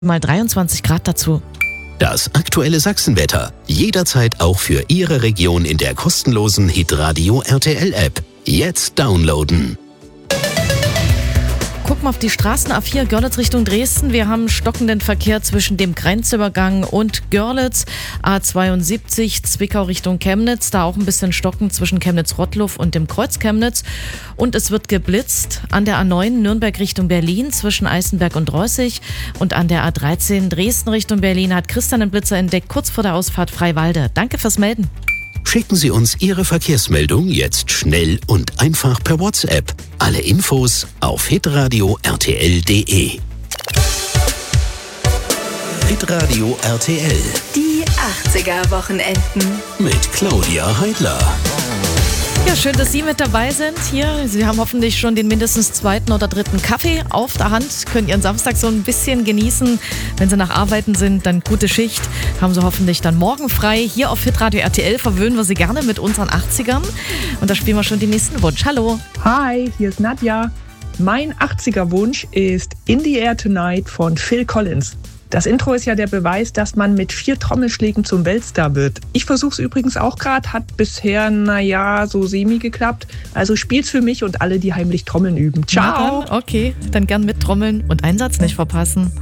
Mal 23 Grad dazu. Das aktuelle Sachsenwetter. Jederzeit auch für Ihre Region in der kostenlosen Hitradio RTL App. Jetzt downloaden. Gucken wir auf die Straßen A4 Görlitz Richtung Dresden. Wir haben stockenden Verkehr zwischen dem Grenzübergang und Görlitz. A72 Zwickau Richtung Chemnitz. Da auch ein bisschen Stocken zwischen Chemnitz-Rottluff und dem Kreuz Chemnitz. Und es wird geblitzt an der A9 Nürnberg Richtung Berlin zwischen Eisenberg und Reußig. Und an der A13 Dresden Richtung Berlin hat Christian einen Blitzer entdeckt, kurz vor der Ausfahrt Freiwalde. Danke fürs Melden. Schicken Sie uns Ihre Verkehrsmeldung jetzt schnell und einfach per WhatsApp. Alle Infos auf hitradio rtl.de. Hitradio RTL. Die 80er-Wochenenden. Mit Claudia Heidler. Ja, schön, dass Sie mit dabei sind hier. Sie haben hoffentlich schon den mindestens zweiten oder dritten Kaffee auf der Hand, können Ihren Samstag so ein bisschen genießen. Wenn Sie nach Arbeiten sind, dann gute Schicht. Haben Sie hoffentlich dann morgen frei. Hier auf Hitradio RTL verwöhnen wir Sie gerne mit unseren 80ern. Und da spielen wir schon den nächsten Wunsch. Hallo. Hi, hier ist Nadja. Mein 80er-Wunsch ist In the Air Tonight von Phil Collins. Das Intro ist ja der Beweis, dass man mit 4 Trommelschlägen zum Weltstar wird. Ich versuche es übrigens auch gerade, hat bisher, so semi geklappt. Also spielt's für mich und alle, die heimlich Trommeln üben. Ciao! Okay, dann gern mittrommeln und einen Satz nicht verpassen.